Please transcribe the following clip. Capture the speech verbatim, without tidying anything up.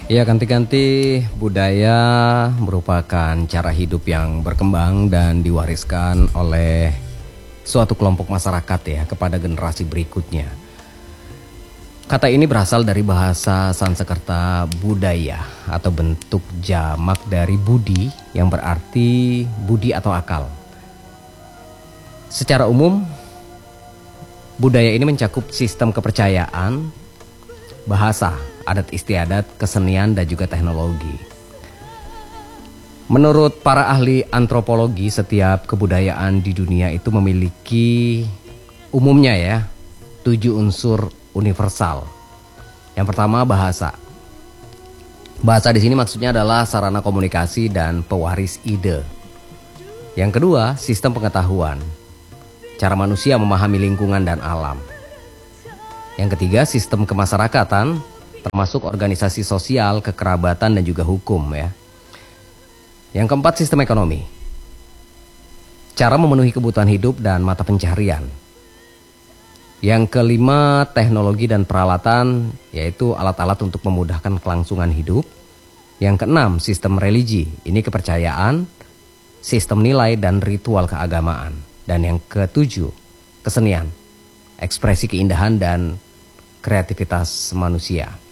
Ya, ganti-ganti budaya merupakan cara hidup yang berkembang dan diwariskan oleh suatu kelompok masyarakat ya kepada generasi berikutnya. Kata ini berasal dari bahasa Sanskerta budaya atau bentuk jamak dari budi yang berarti budi atau akal. Secara umum, budaya ini mencakup sistem kepercayaan, bahasa, adat istiadat, kesenian, dan juga teknologi. Menurut para ahli antropologi, setiap kebudayaan di dunia itu memiliki umumnya ya tujuh unsur universal. Yang pertama, bahasa. Bahasa di sini maksudnya adalah sarana komunikasi dan pewaris ide. Yang kedua, sistem pengetahuan. Cara manusia memahami lingkungan dan alam. Yang ketiga, sistem kemasyarakatan, termasuk organisasi sosial, kekerabatan, dan juga hukum ya. Yang keempat, sistem ekonomi. Cara memenuhi kebutuhan hidup dan mata pencaharian. Yang kelima, teknologi dan peralatan, yaitu alat-alat untuk memudahkan kelangsungan hidup. Yang keenam, sistem religi. Ini kepercayaan, sistem nilai, dan ritual keagamaan. Dan yang ketujuh, kesenian, ekspresi keindahan dan kreativitas manusia.